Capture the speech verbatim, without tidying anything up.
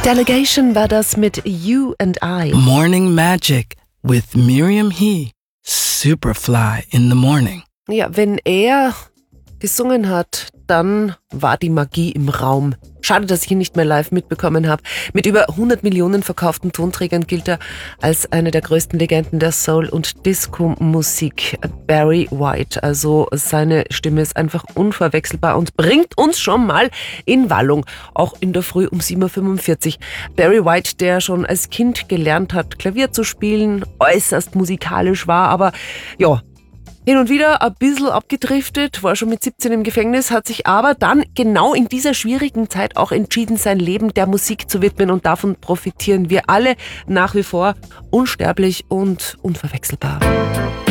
Delegation war das mit You and I. Morning Magic with Miriam He. Superfly in the morning. Ja, wenn er gesungen hat, dann war die Magie im Raum. Schade, dass ich ihn nicht mehr live mitbekommen habe. Mit über hundert Millionen verkauften Tonträgern gilt er als eine der größten Legenden der Soul- und Disco-Musik. Barry White, also seine Stimme ist einfach unverwechselbar und bringt uns schon mal in Wallung. Auch in der Früh um sieben Uhr fünfundvierzig. Barry White, der schon als Kind gelernt hat, Klavier zu spielen, äußerst musikalisch war, aber ja, hin und wieder ein bisschen abgedriftet, war schon mit siebzehn im Gefängnis, hat sich aber dann genau in dieser schwierigen Zeit auch entschieden, sein Leben der Musik zu widmen, und davon profitieren wir alle nach wie vor unsterblich und unverwechselbar.